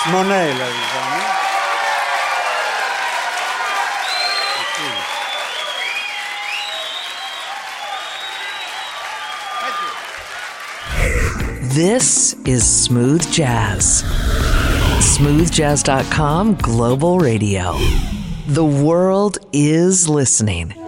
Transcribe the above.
Monella, diciamo. This is Smooth Jazz. SmoothJazz.com Global Radio. The world is listening.